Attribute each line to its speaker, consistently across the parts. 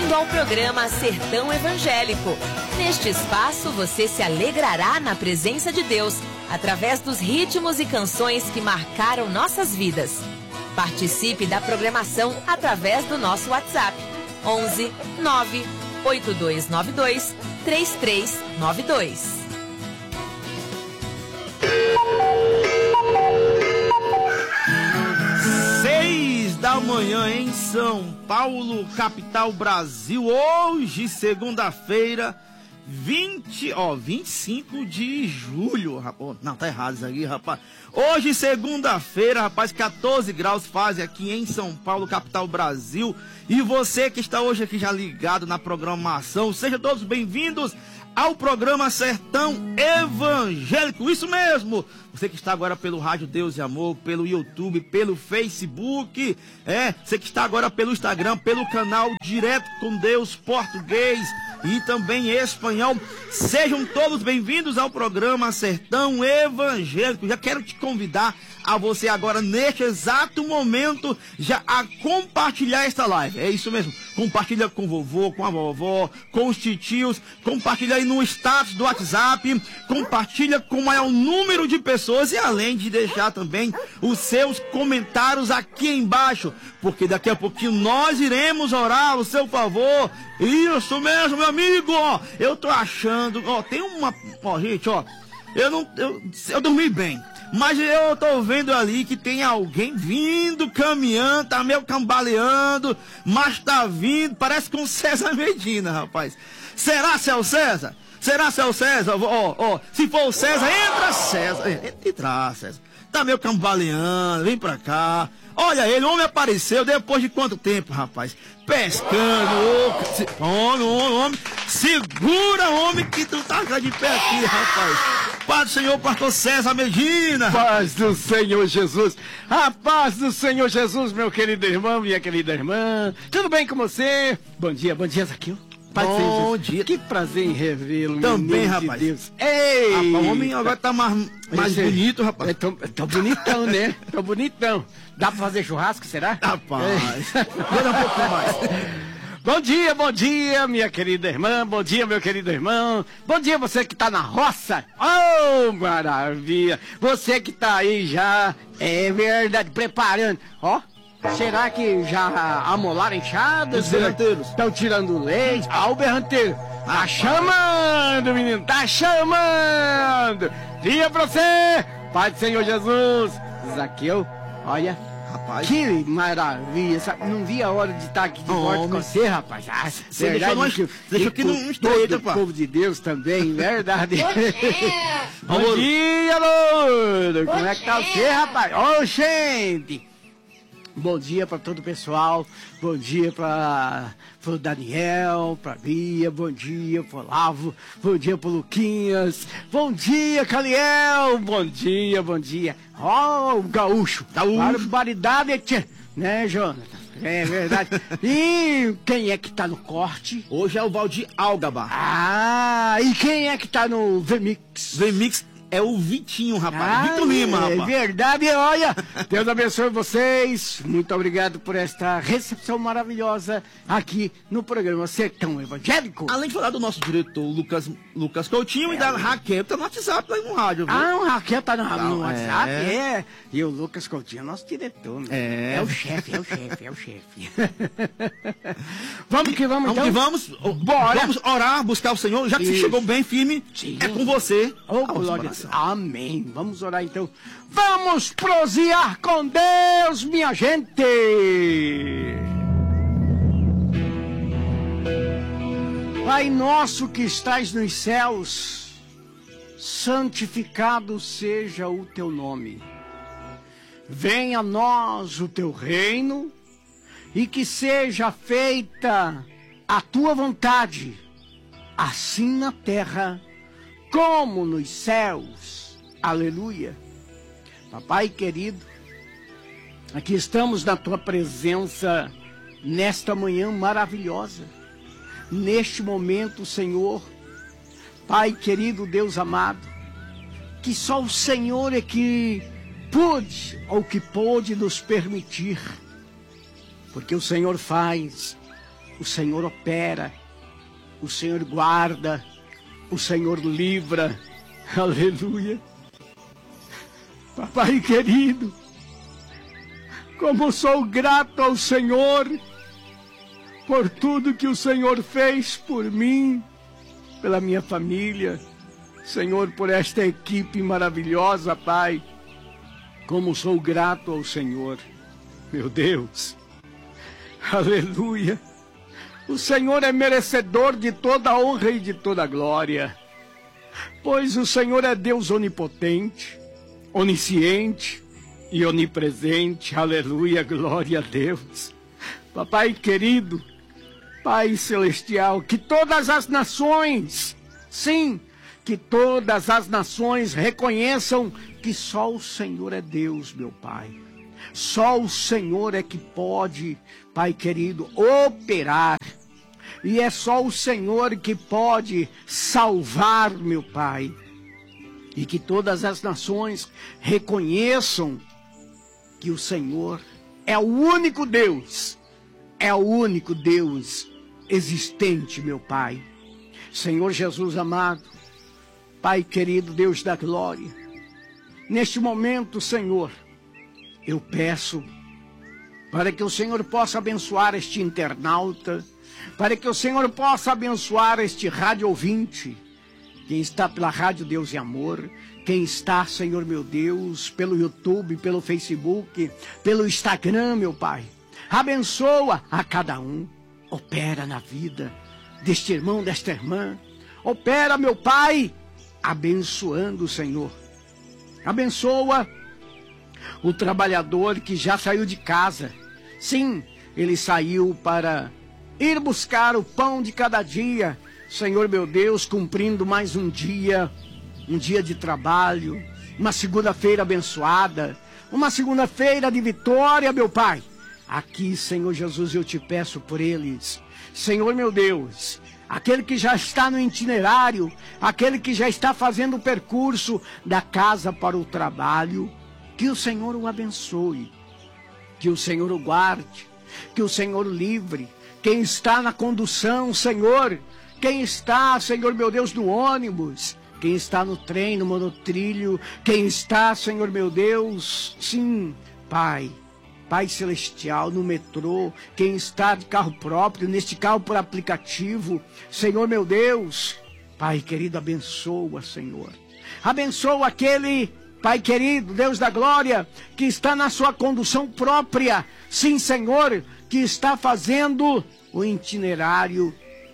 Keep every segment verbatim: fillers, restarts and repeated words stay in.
Speaker 1: Bem-vindo ao programa Sertão Evangélico. Neste espaço você se alegrará na presença de Deus, através dos ritmos e canções que marcaram nossas vidas. Participe da programação através do nosso WhatsApp onze nove oito dois nove dois três três nove dois.
Speaker 2: Seis da manhã em São Paulo, capital Brasil. Hoje, segunda-feira, vinte, ó, vinte e cinco de julho, rapaz. Não, tá errado isso aqui, rapaz. Hoje, segunda-feira, rapaz, quatorze graus fazem aqui em São Paulo, capital Brasil. E você que está hoje aqui já ligado na programação, sejam todos bem-vindos ao programa Sertão Evangélico. Isso mesmo! Você que está agora pelo Rádio Deus e Amor, pelo YouTube, pelo Facebook, é, você que está agora pelo Instagram, pelo canal Direto com Deus Português e também espanhol, sejam todos bem-vindos ao programa Sertão Evangélico. Já quero te convidar a você agora, neste exato momento, já a compartilhar esta live. É isso mesmo, compartilha com o vovô, com a vovó, com os titios, compartilha aí no status do WhatsApp, compartilha com o maior número de pessoas e além de deixar também os seus comentários aqui embaixo, porque daqui a pouquinho nós iremos orar ao seu favor. Isso mesmo, meu amigo, ó, eu tô achando, ó, tem uma, ó, gente, ó, eu não, eu, eu dormi bem, mas eu tô vendo ali que tem alguém vindo, caminhando, tá meio cambaleando, mas tá vindo, parece com César Medina, rapaz. Será, seu César? Será, seu César? Ó, ó, se for o César, entra, César. Entra, César. Tá meio cambaleando, vem pra cá. Olha ele, o homem apareceu depois de quanto tempo, rapaz? Pescando, ô, homem, homem, homem. Segura, homem, que tu tá já de pé aqui, rapaz. Paz do Senhor, pastor César Medina.
Speaker 3: Paz do Senhor Jesus. A paz do Senhor Jesus, meu querido irmão, minha querida irmã. Tudo bem com você? Bom dia, bom dia, Zaqueu.
Speaker 2: Bom dia.
Speaker 3: Que prazer em revê-lo.
Speaker 2: Também, rapaz.
Speaker 3: De Deus. Ei!
Speaker 2: Rapaz, o homem agora tá mais, mais
Speaker 3: Esse,
Speaker 2: bonito, rapaz.
Speaker 3: É tão, tão bonitão, né? Tão bonitão. Dá pra fazer churrasco, será?
Speaker 2: Rapaz, agora um pouco mais.
Speaker 3: Bom dia, bom dia, minha querida irmã. Bom dia, meu querido irmão. Bom dia, você que tá na roça. Oh, maravilha. Você que tá aí já, é verdade, preparando. Ó. Será que já amolaram enxadas?
Speaker 2: Os berranteiros.
Speaker 3: Estão tirando leite? Ah, o berranteiro. Tá chamando, menino. Tá chamando. Dia pra você. Pai do Senhor Jesus. Zaqueu, olha.
Speaker 2: Rapaz.
Speaker 3: Que maravilha. Sabe? Não vi a hora de estar aqui de volta com você, rapaz. Ah,
Speaker 2: você deixou nós,
Speaker 3: que,
Speaker 2: deixou aqui num estreito,
Speaker 3: todo
Speaker 2: pá.
Speaker 3: o povo de Deus também, verdade. Bom dia, Bom dia, Louro. Como é que tá você, rapaz? Ô, oh, gente. Bom dia para todo o pessoal, bom dia para o Daniel, para Bia, bom dia para o Olavo, bom dia para o Luquinhas, bom dia, Caliel, bom dia, bom dia. Ó, oh, o gaúcho, gaúcho. Barbaridade, tchê, né, Jonathan? É verdade. E quem é que tá no corte?
Speaker 2: Hoje é o Valdir Algaba.
Speaker 3: Ah, e quem é que tá no V-Mix?
Speaker 2: V-Mix é o Vitinho, rapaz. Ah, Vitor Lima,
Speaker 3: é
Speaker 2: rapaz.
Speaker 3: É verdade, olha. Deus abençoe vocês. Muito obrigado por esta recepção maravilhosa aqui no programa Sertão Evangélico.
Speaker 2: Além de falar do nosso diretor Lucas, Lucas Coutinho é, e da Raquel, tá no WhatsApp lá no rádio, viu?
Speaker 3: Ah, o Raquel tá no,
Speaker 2: Não,
Speaker 3: no WhatsApp,
Speaker 2: é.
Speaker 3: é. E o Lucas Coutinho é nosso diretor, né?
Speaker 2: É.
Speaker 3: É o chefe, é o chefe, é o chefe. Vamos que vamos,
Speaker 2: vamos
Speaker 3: então?
Speaker 2: que vamos. Bora. Vamos orar, buscar o Senhor. Já que
Speaker 3: Isso.
Speaker 2: você chegou bem firme,
Speaker 3: Sim.
Speaker 2: é com você.
Speaker 3: Oh, glória. Amém. Vamos orar então. Vamos prosear com Deus, minha gente. Pai nosso que estás nos céus, santificado seja o teu nome. Venha a nós o teu reino e que seja feita a tua vontade, assim na terra como nos céus. Aleluia. Papai querido, aqui estamos na tua presença nesta manhã maravilhosa. Neste momento, Senhor, Pai querido, Deus amado, que só o Senhor é que pôde ou que pôde nos permitir, porque o Senhor faz o Senhor opera, o Senhor guarda, o Senhor livra. Aleluia. Papai querido, como sou grato ao Senhor por tudo que o Senhor fez por mim, pela minha família, Senhor, por esta equipe maravilhosa, Pai. Como sou grato ao Senhor, meu Deus. Aleluia. O Senhor é merecedor de toda a honra e de toda a glória, pois o Senhor é Deus onipotente, onisciente e onipresente. Aleluia, glória a Deus. Papai querido, Pai celestial, que todas as nações, sim, que todas as nações reconheçam que só o Senhor é Deus, meu Pai. Só o Senhor é que pode, Pai querido, operar. E é só o Senhor que pode salvar, meu Pai. E que todas as nações reconheçam que o Senhor é o único Deus, é o único Deus existente, meu Pai. Senhor Jesus amado, Pai querido, Deus da glória, neste momento, Senhor, eu peço para que o Senhor possa abençoar este internauta, para que o Senhor possa abençoar este rádio ouvinte, quem está pela Rádio Deus e Amor, quem está, Senhor meu Deus, pelo YouTube, pelo Facebook, pelo Instagram, meu Pai. Abençoa a cada um, opera na vida deste irmão, desta irmã, opera, meu Pai, abençoando, Senhor. Abençoa o trabalhador que já saiu de casa. Sim, ele saiu para ir buscar o pão de cada dia, Senhor meu Deus, cumprindo mais um dia, um dia de trabalho, uma segunda-feira abençoada, uma segunda-feira de vitória, meu Pai. Aqui, Senhor Jesus, eu te peço por eles, Senhor meu Deus, aquele que já está no itinerário, aquele que já está fazendo o percurso da casa para o trabalho, que o Senhor o abençoe, que o Senhor o guarde, que o Senhor o livre. Quem está na condução, Senhor, quem está, Senhor meu Deus, no ônibus, quem está no trem, no monotrilho, quem está, Senhor meu Deus, sim, Pai, Pai celestial, no metrô, quem está de carro próprio, neste carro por aplicativo, Senhor meu Deus, Pai querido, abençoa, Senhor. Abençoa aquele, Pai querido, Deus da glória, que está na sua condução própria, sim, Senhor, que está fazendo o itinerário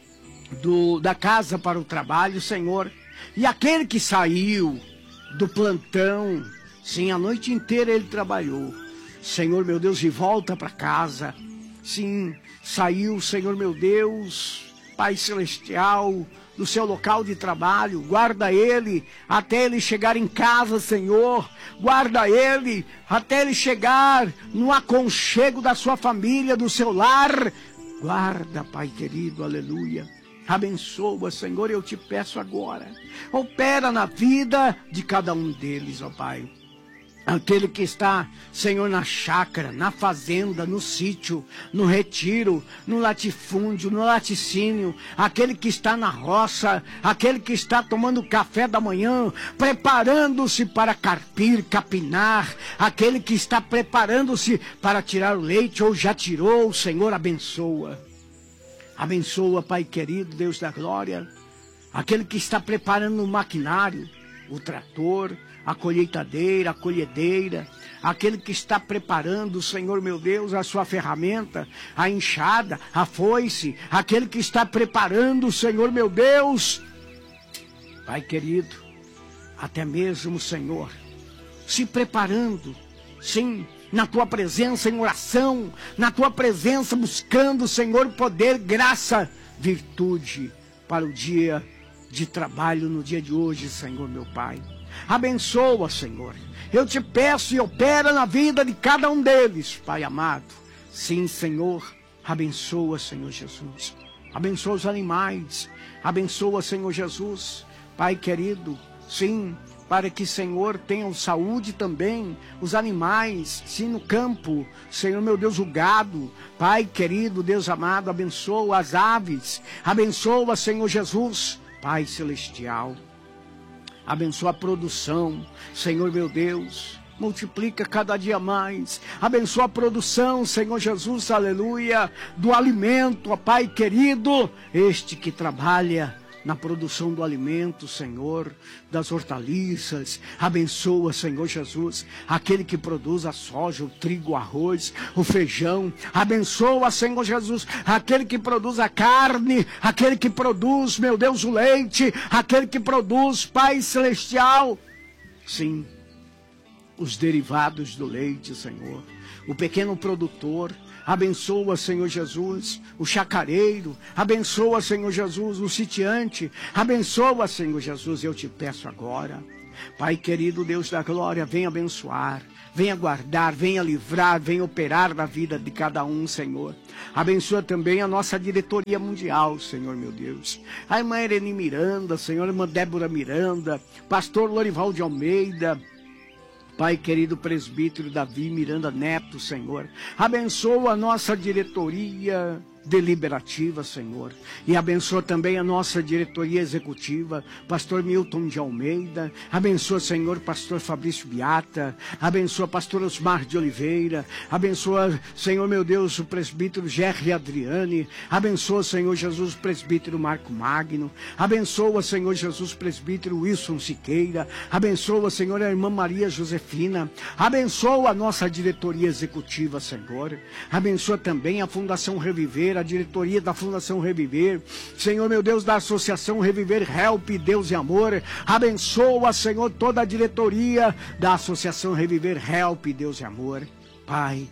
Speaker 3: do, da casa para o trabalho, Senhor. E aquele que saiu do plantão, sim, a noite inteira ele trabalhou, Senhor meu Deus, e volta para casa, sim, saiu, Senhor meu Deus, Pai celestial, do seu local de trabalho, guarda ele até ele chegar em casa, Senhor, guarda ele até ele chegar no aconchego da sua família, do seu lar, guarda, Pai querido, aleluia. Abençoa, Senhor, eu te peço agora, opera na vida de cada um deles, ó Pai. Aquele que está, Senhor, na chácara, na fazenda, no sítio, no retiro, no latifúndio, no laticínio, aquele que está na roça, aquele que está tomando café da manhã, preparando-se para carpir, capinar, aquele que está preparando-se para tirar o leite ou já tirou, Senhor, abençoa. Abençoa, Pai querido, Deus da glória, aquele que está preparando o maquinário, o trator, a colheitadeira, a colhedeira, aquele que está preparando, Senhor meu Deus, a sua ferramenta, a enxada, a foice, aquele que está preparando, Senhor meu Deus, Pai querido, até mesmo, Senhor, se preparando, sim, na tua presença em oração, na tua presença buscando, Senhor, poder, graça, virtude para o dia de trabalho no dia de hoje, Senhor meu Pai. Abençoa, Senhor. Eu te peço e opera na vida de cada um deles, Pai amado. Sim, Senhor. Abençoa, Senhor Jesus. Abençoa os animais. Abençoa, Senhor Jesus. Pai querido. Sim, para que, Senhor, tenham saúde também os animais, sim, no campo, Senhor, meu Deus, o gado. Pai querido, Deus amado, abençoa as aves, abençoa, Senhor Jesus, Pai celestial, abençoa a produção, Senhor meu Deus, multiplica cada dia mais, abençoa a produção, Senhor Jesus, aleluia, do alimento, ó Pai querido, este que trabalha na produção do alimento, Senhor, das hortaliças, abençoa, Senhor Jesus, aquele que produz a soja, o trigo, o arroz, o feijão, abençoa, Senhor Jesus, aquele que produz a carne, aquele que produz, meu Deus, o leite, aquele que produz, Pai celestial, sim, os derivados do leite, Senhor, o pequeno produtor. Abençoa, Senhor Jesus, o chacareiro. Abençoa, Senhor Jesus, o sitiante. Abençoa, Senhor Jesus, eu te peço agora. Pai querido, Deus da glória, venha abençoar, venha guardar, venha livrar, venha operar na vida de cada um, Senhor. Abençoa também a nossa diretoria mundial, Senhor meu Deus. A irmã Irene Miranda, Senhor, a irmã Débora Miranda, pastor Lorival de Almeida, Pai querido, presbítero Davi Miranda Neto, Senhor. Abençoa a nossa diretoria deliberativa, Senhor. E abençoa também a nossa diretoria executiva, pastor Milton de Almeida. Abençoa, Senhor, pastor Fabrício Beata. Abençoa, pastor Osmar de Oliveira. Abençoa, Senhor, meu Deus, o presbítero Gerry Adriane. Abençoa, Senhor Jesus, o presbítero Marco Magno. Abençoa, Senhor Jesus, o presbítero Wilson Siqueira. Abençoa, Senhor, a irmã Maria Josefina. Abençoa a nossa diretoria executiva, Senhor. Abençoa também a Fundação Reviver, a diretoria da Fundação Reviver, Senhor meu Deus, da Associação Reviver Help, Deus e Amor. Abençoa, Senhor, toda a diretoria da Associação Reviver Help, Deus e Amor. Pai,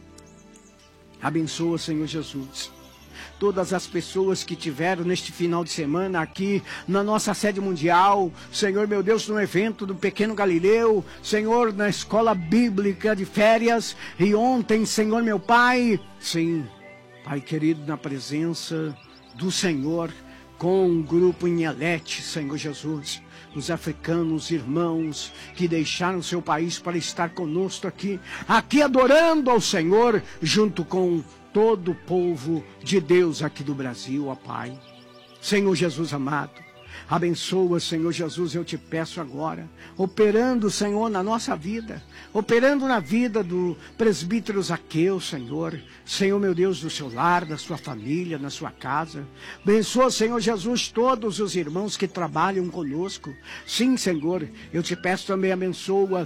Speaker 3: abençoa, Senhor Jesus, todas as pessoas que tiveram neste final de semana aqui na nossa sede mundial, Senhor meu Deus, no evento do Pequeno Galileu, Senhor, na escola bíblica de férias, e ontem, Senhor meu Pai, sim, Pai querido, na presença do Senhor, com um grupo em Elete, Senhor Jesus, os africanos, irmãos, que deixaram seu país para estar conosco aqui, aqui adorando ao Senhor, junto com todo o povo de Deus aqui do Brasil, ó Pai. Senhor Jesus amado, abençoa, Senhor Jesus, eu te peço agora, operando, Senhor, na nossa vida, operando na vida do presbítero Zaqueu, Senhor, Senhor meu Deus, do seu lar, da sua família, na sua casa. Abençoa, Senhor Jesus, todos os irmãos que trabalham conosco. Sim, Senhor, eu te peço também, abençoa,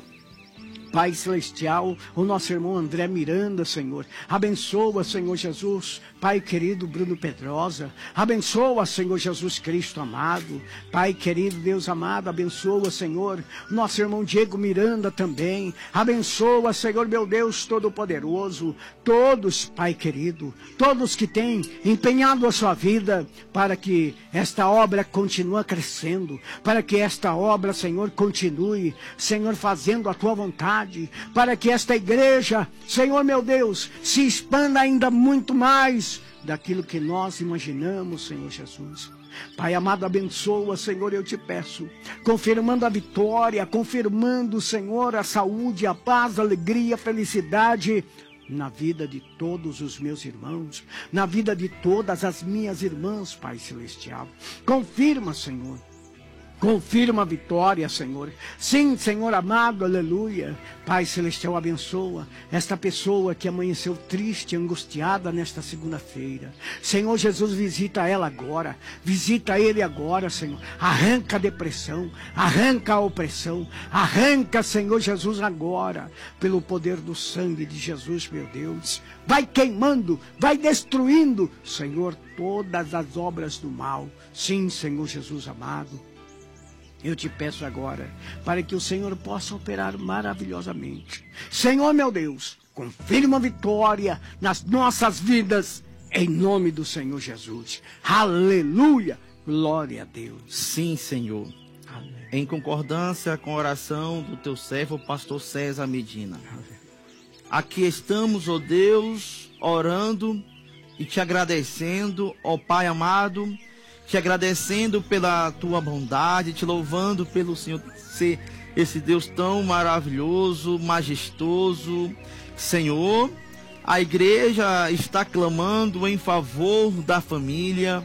Speaker 3: Pai celestial, o nosso irmão André Miranda, Senhor. Abençoa, Senhor Jesus, Pai querido Bruno Pedrosa. Abençoa, Senhor Jesus Cristo amado. Pai querido Deus amado, abençoa, Senhor, nosso irmão Diego Miranda também. Abençoa, Senhor meu Deus Todo-Poderoso. Todos, Pai querido, todos que têm empenhado a sua vida para que esta obra continue crescendo, para que esta obra, Senhor, continue, Senhor, fazendo a tua vontade, para que esta igreja, Senhor meu Deus, se expanda ainda muito mais daquilo que nós imaginamos, Senhor Jesus. Pai amado, abençoa, Senhor, eu te peço, confirmando a vitória, confirmando, Senhor, a saúde, a paz, a alegria, a felicidade na vida de todos os meus irmãos, na vida de todas as minhas irmãs, Pai celestial. Confirma, Senhor. Confirma a vitória, Senhor. Sim, Senhor amado, aleluia. Pai celestial, abençoa esta pessoa que amanheceu triste, angustiada nesta segunda-feira. Senhor Jesus, visita ela agora. Visita ele agora, Senhor. Arranca a depressão, arranca a opressão. Arranca, Senhor Jesus, agora, pelo poder do sangue de Jesus, meu Deus. Vai queimando, vai destruindo, Senhor, todas as obras do mal. Sim, Senhor Jesus amado. Eu te peço agora, para que o Senhor possa operar maravilhosamente. Senhor meu Deus, confirma a vitória nas nossas vidas, em nome do Senhor Jesus. Aleluia, glória a Deus.
Speaker 2: Sim, Senhor. Amém. Em concordância com a oração do teu servo, pastor César Medina. Amém. Aqui estamos, ó Deus, orando e te agradecendo, ó Pai amado, te agradecendo pela tua bondade, te louvando pelo Senhor ser esse Deus tão maravilhoso, majestoso. Senhor, a igreja está clamando em favor da família.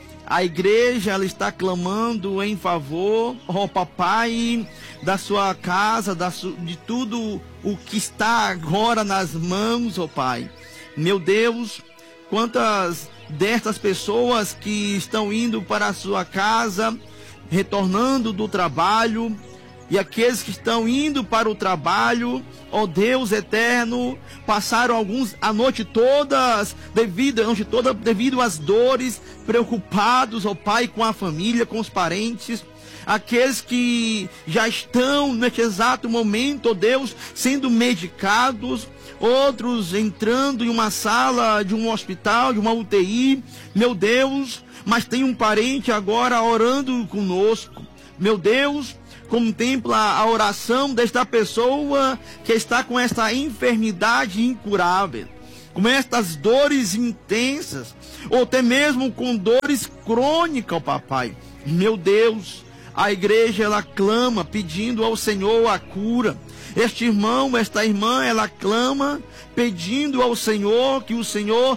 Speaker 2: A igreja ela está clamando em favor, ó papai, da sua casa, da su, de tudo o que está agora nas mãos, ó pai. Meu Deus, quantas destas pessoas que estão indo para a sua casa, retornando do trabalho, e aqueles que estão indo para o trabalho, ó Deus eterno, passaram alguns a noite todas, devido, a noite toda, devido às dores, preocupados, ó Pai, com a família, com os parentes. Aqueles que já estão neste exato momento, ó Deus, sendo medicados, outros entrando em uma sala de um hospital, de uma U T I, meu Deus, mas tem um parente agora orando conosco, meu Deus. Contempla a oração desta pessoa que está com esta enfermidade incurável, com estas dores intensas, ou até mesmo com dores crônicas, ó papai. Meu Deus, a igreja ela clama pedindo ao Senhor a cura. Este irmão, esta irmã, ela clama pedindo ao Senhor que o Senhor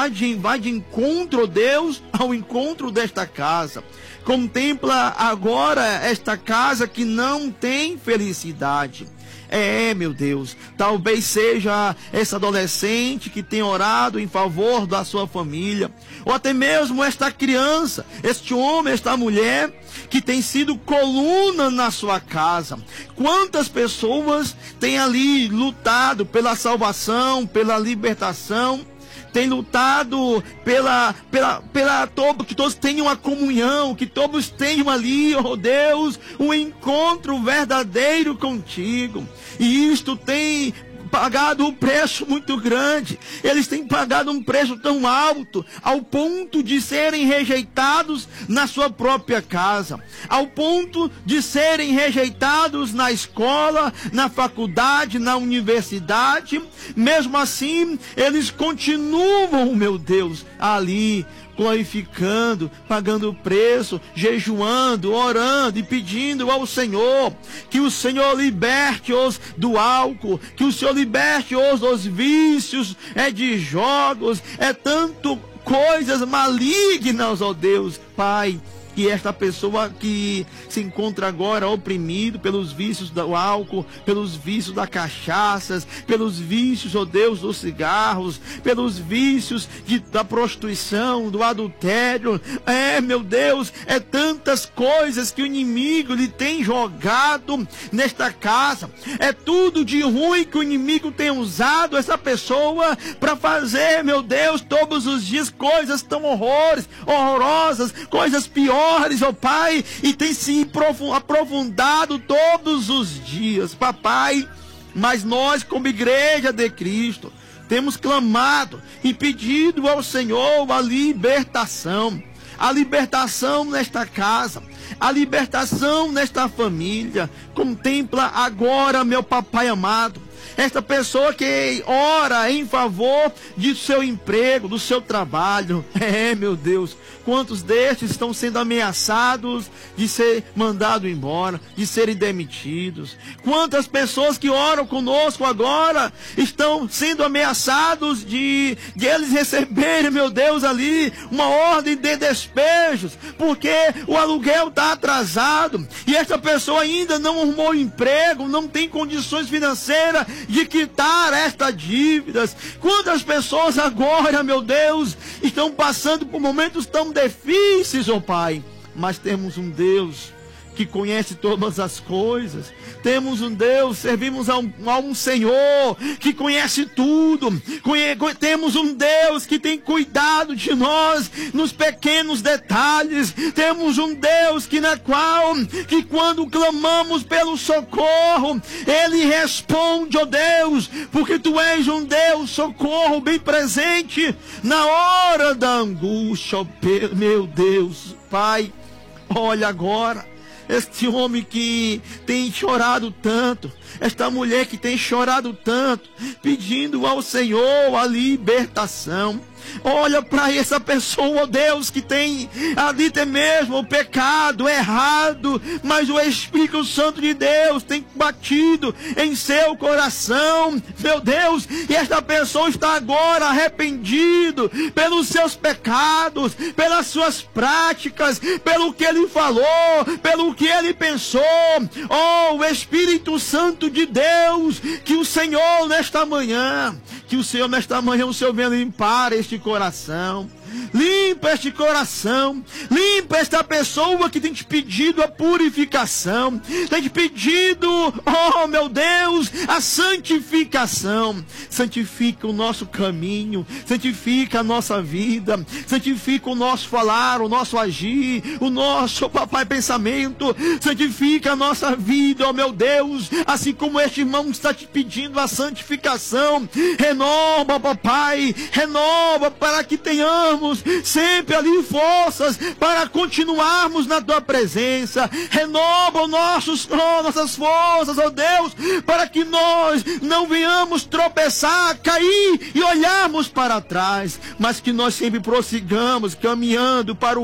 Speaker 2: vá de encontro, Deus, ao encontro desta casa. Contempla agora esta casa que não tem felicidade. É, meu Deus, talvez seja essa adolescente que tem orado em favor da sua família, ou até mesmo esta criança, este homem, esta mulher que tem sido coluna na sua casa. Quantas pessoas têm ali lutado pela salvação, pela libertação, tem lutado pela, pela, pela todo, que todos tenham a comunhão, que todos tenham ali, oh Deus, um encontro verdadeiro contigo. E isto tem pagado um preço muito grande. Eles têm pagado um preço tão alto, ao ponto de serem rejeitados na sua própria casa, ao ponto de serem rejeitados na escola, na faculdade, na universidade. Mesmo assim, eles continuam, meu Deus, ali glorificando, pagando o preço, jejuando, orando e pedindo ao Senhor que o Senhor liberte-os do álcool, que o Senhor liberte-os dos vícios, é de jogos, é tanto coisas malignas, ó Deus, Pai. Que esta pessoa que se encontra agora oprimido pelos vícios do álcool, pelos vícios da cachaça, pelos vícios, oh Deus, dos cigarros, pelos vícios de, da prostituição, do adultério, é, meu Deus, é tantas coisas que o inimigo lhe tem jogado nesta casa, é tudo de ruim que o inimigo tem usado essa pessoa para fazer, meu Deus, todos os dias coisas tão horrores, horrorosas, coisas piores, ó Pai, e tem se aprofundado todos os dias, papai. Mas nós, como igreja de Cristo, temos clamado e pedido ao Senhor a libertação, a libertação nesta casa, a libertação nesta família. Contempla agora, meu papai amado, esta pessoa que ora em favor de seu emprego, do seu trabalho. É, meu Deus, quantos destes estão sendo ameaçados de ser mandado embora, de serem demitidos? Quantas pessoas que oram conosco agora estão sendo ameaçados de, de eles receberem, meu Deus, ali uma ordem de despejos, porque o aluguel está atrasado e esta pessoa ainda não arrumou emprego, não tem condições financeiras de quitar estas dívidas. Quantas pessoas agora, meu Deus, estão passando por momentos tão difíceis, ó Pai. Mas temos um Deus que conhece todas as coisas. Temos um Deus, servimos a um, a um Senhor que conhece tudo. Conhe, temos um Deus que tem cuidado de nós nos pequenos detalhes. Temos um Deus que na qual, que quando clamamos pelo socorro, Ele responde, ó Deus, porque Tu és um Deus socorro bem presente na hora da angústia, ó meu Deus, Pai. Olha agora este homem que tem chorado tanto, esta mulher que tem chorado tanto, pedindo ao Senhor a libertação. Olha para essa pessoa, ó Deus, que tem ali até mesmo o pecado errado, mas o Espírito Santo de Deus tem batido em seu coração, meu Deus, e esta pessoa está agora arrependido pelos seus pecados, pelas suas práticas, pelo que ele falou, pelo que ele pensou. Oh, o Espírito Santo de Deus, que o Senhor nesta manhã, que o Senhor nesta manhã, o Senhor venha limpar este coração. Limpa este coração, limpa esta pessoa que tem te pedido a purificação, tem te pedido, oh meu Deus, a santificação. Santifica o nosso caminho, santifica a nossa vida, santifica o nosso falar, o nosso agir, o nosso, papai, pensamento, santifica a nossa vida, oh meu Deus, assim como este irmão está te pedindo a santificação. Renova, papai, renova para que tenhamos sempre ali forças para continuarmos na tua presença. Renova os nossos, oh, nossas forças, ó oh Deus, para que nós não venhamos tropeçar, cair e olharmos para trás, mas que nós sempre prossigamos caminhando para o